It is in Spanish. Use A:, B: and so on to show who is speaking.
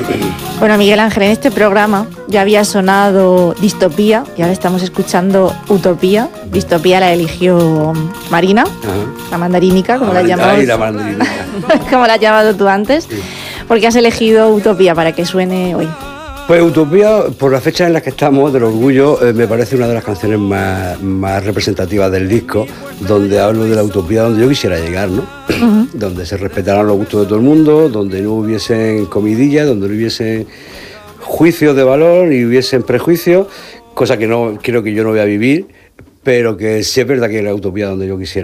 A: Bueno, Miguel Ángel, en este programa ya había sonado Distopía y ahora estamos escuchando Utopía. Distopía la eligió Marina, la mandarínica, como la llamamos.
B: La mandarínica.
A: Como la has llamado tú antes. Sí. ¿Por qué has elegido Utopía para que suene hoy?
B: Pues Utopía, por la fecha en la que estamos, del orgullo, me parece una de las canciones más representativas del disco, donde hablo de la utopía donde yo quisiera llegar, ¿no? Donde se respetaran los gustos de todo el mundo, donde no hubiesen comidillas, donde no hubiesen juicios de valor y hubiesen prejuicios, cosa que no creo que yo no voy a vivir, pero que sí es verdad que es la utopía donde yo quisiera.